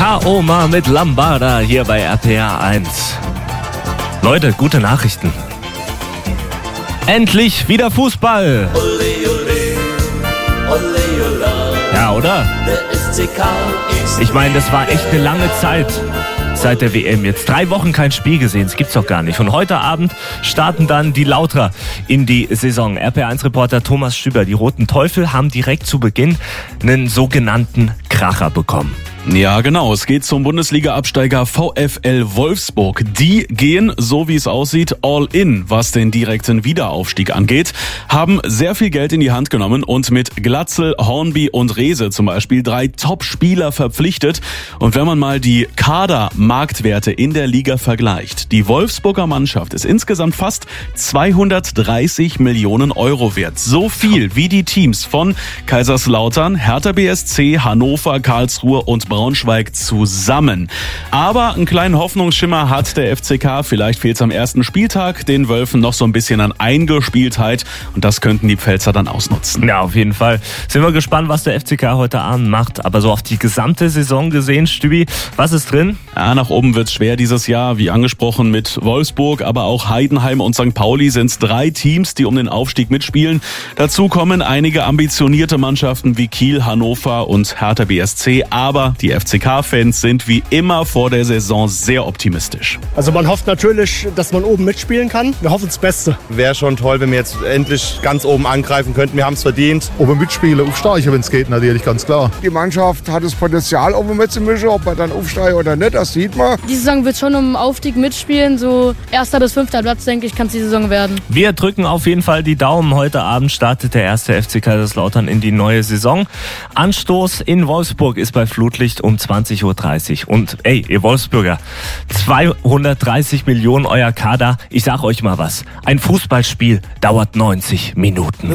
K.O.M.A. mit Lambada hier bei RPR 1. Leute, gute Nachrichten. Endlich wieder Fußball. Ja, oder? Ich meine, das war echt eine lange Zeit seit der WM. Jetzt 3 Wochen kein Spiel gesehen, das gibt's doch gar nicht. Und heute Abend starten dann die Lauterer in die Saison. RPR1-Reporter Thomas Stüber, die Roten Teufel haben direkt zu Beginn einen sogenannten Kracher bekommen. Ja, genau. Es geht zum Bundesliga-Absteiger VfL Wolfsburg. Die gehen, so wie es aussieht, all in, was den direkten Wiederaufstieg angeht, haben sehr viel Geld in die Hand genommen und mit Glatzel, Hornby und Rehse zum Beispiel 3 Top-Spieler verpflichtet. Und wenn man mal die Kader-Marktwerte in der Liga vergleicht, die Wolfsburger Mannschaft ist insgesamt fast 230 Millionen Euro wert. So viel wie die Teams von Kaiserslautern, Hertha BSC, Hannover, Karlsruhe und Braunschweig zusammen. Aber einen kleinen Hoffnungsschimmer hat der FCK. Vielleicht fehlt es am ersten Spieltag den Wölfen noch so ein bisschen an Eingespieltheit. Und das könnten die Pfälzer dann ausnutzen. Ja, auf jeden Fall. Sind wir gespannt, was der FCK heute Abend macht. Aber so auf die gesamte Saison gesehen, Stübi, was ist drin? Ja, nach oben wird's schwer dieses Jahr. Wie angesprochen mit Wolfsburg, aber auch Heidenheim und St. Pauli sind es 3 Teams, die um den Aufstieg mitspielen. Dazu kommen einige ambitionierte Mannschaften wie Kiel, Hannover und Hertha BSC. Aber die FCK-Fans sind wie immer vor der Saison sehr optimistisch. Also man hofft natürlich, dass man oben mitspielen kann. Wir hoffen das Beste. Wäre schon toll, wenn wir jetzt endlich ganz oben angreifen könnten. Wir haben es verdient. Oben mitspielen, aufsteigen, wenn es geht, natürlich, ganz klar. Die Mannschaft hat das Potenzial, oben mitzumischen. Ob wir dann aufsteigen oder nicht, das sieht man. Die Saison wird schon um Aufstieg mitspielen. So 1. bis 5. Platz, denke ich, kann es die Saison werden. Wir drücken auf jeden Fall die Daumen. Heute Abend startet der erste FC Kaiserslautern in die neue Saison. Anstoß in Wolfsburg ist bei Flutlicht um 20:30 Uhr. Und ey, ihr Wolfsburger, 230 Millionen euer Kader. Ich sag euch mal was. Ein Fußballspiel dauert 90 Minuten.